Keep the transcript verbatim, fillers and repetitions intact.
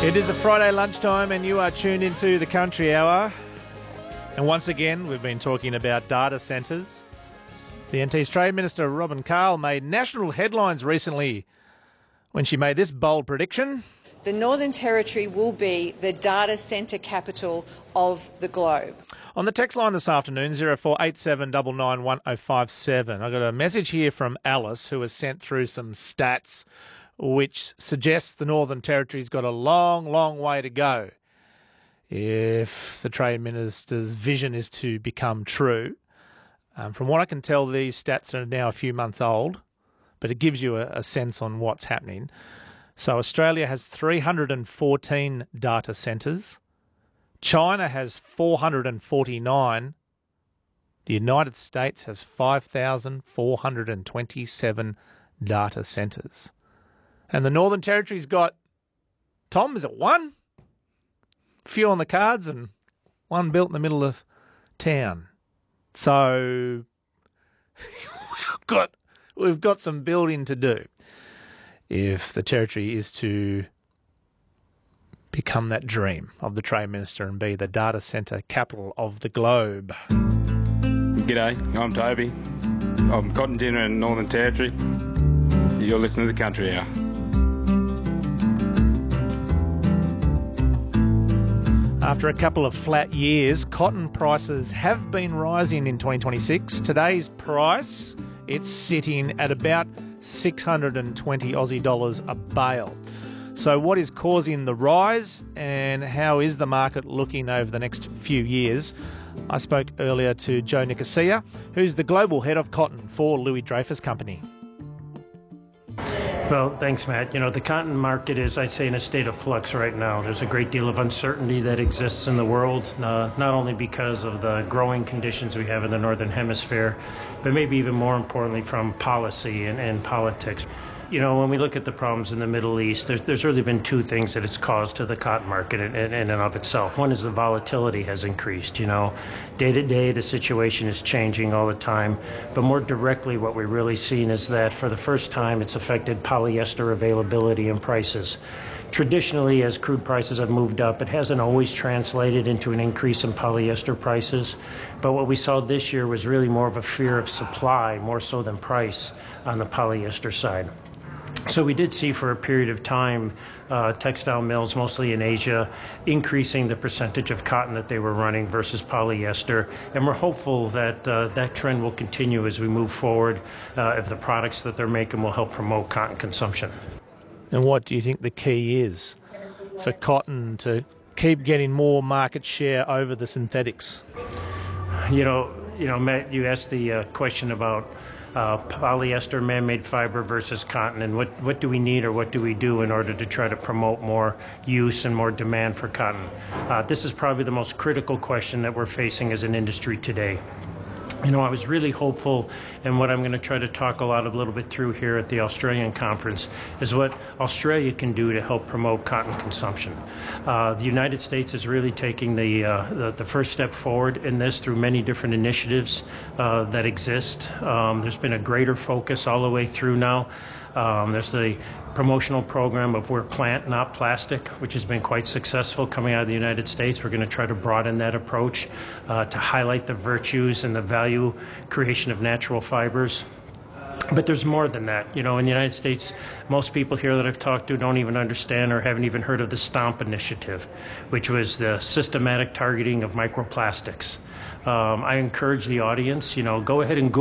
It is a Friday lunchtime and you are tuned into the Country Hour. And once again, we've been talking about data centres. The N T's Trade Minister, Robin Carl, made national headlines recently when she made this bold prediction. The Northern Territory will be the data centre capital of the globe. On the text line this afternoon, zero four eight seven nine nine one oh five seven, I got a message here from Alice who has sent through some stats which suggests the Northern Territory's got a long, long way to go if the Trade Minister's vision is to become true. Um, from what I can tell, these stats are now a few months old, but it gives you a, a sense on what's happening. So Australia has three hundred fourteen data centres. China has four hundred forty-nine. The United States has five thousand four hundred twenty-seven data centres. And the Northern Territory's got, Tom, is it one? A few on the cards and one built in the middle of town. So we've got, we've got some building to do if the Territory is to become that dream of the Trade Minister and be the data centre capital of the globe. G'day, I'm Toby. I'm cotton ginner in Northern Territory. You're listening to the Country Hour. After a couple of flat years, cotton prices have been rising in twenty twenty-six. Today's price, it's sitting at about six hundred twenty Aussie dollars a bale. So what is causing the rise and how is the market looking over the next few years? I spoke earlier to Joe Nicosia, who's the global head of cotton for Louis Dreyfus Company. Well, thanks, Matt. You know, the cotton market is, I'd say, in a state of flux right now. There's a great deal of uncertainty that exists in the world, uh, not only because of the growing conditions we have in the Northern Hemisphere, but maybe even more importantly from policy and, and politics. You know, when we look at the problems in the Middle East, there's, there's really been two things that it's caused to the cotton market in, in, in and of itself. One is the volatility has increased. You know, day to day, the situation is changing all the time. But more directly, what we're really seeing is that for the first time, it's affected polyester availability and prices. Traditionally, as crude prices have moved up, it hasn't always translated into an increase in polyester prices. But what we saw this year was really more of a fear of supply, more so than price, on the polyester side. So we did see for a period of time uh, textile mills, mostly in Asia, increasing the percentage of cotton that they were running versus polyester. And we're hopeful that uh, that trend will continue as we move forward uh, if the products that they're making will help promote cotton consumption. And what do you think the key is for cotton to keep getting more market share over the synthetics? You know, you know, Matt, you asked the uh, question about Uh, polyester, man-made fiber versus cotton, and what, what do we need or what do we do in order to try to promote more use and more demand for cotton? Uh, this is probably the most critical question that we're facing as an industry today. You know, I was really hopeful, and what I'm going to try to talk a lot, a little bit through here at the Australian conference, is what Australia can do to help promote cotton consumption. Uh, the United States is really taking the, uh, the the first step forward in this through many different initiatives uh, that exist. Um, there's been a greater focus all the way through now. Um, there's the promotional program of We're Plant, Not Plastic, which has been quite successful coming out of the United States. We're going to try to broaden that approach uh, to highlight the virtues and the value creation of natural fibers. But there's more than that. You know, in the United States, most people here that I've talked to don't even understand or haven't even heard of the STOMP initiative, which was the systematic targeting of microplastics. Um, I encourage the audience, you know, go ahead and Google